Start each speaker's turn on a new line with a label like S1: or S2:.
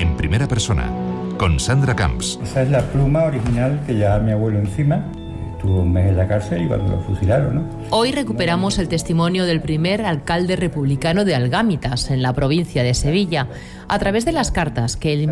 S1: en primera persona, con Sandra Camps.
S2: Esa es la pluma original que llevaba mi abuelo encima. Estuvo un mes en la cárcel y cuando lo fusilaron, ¿no?
S3: Hoy recuperamos el testimonio del primer alcalde republicano de Algámitas, en la provincia de Sevilla, a través de las cartas que él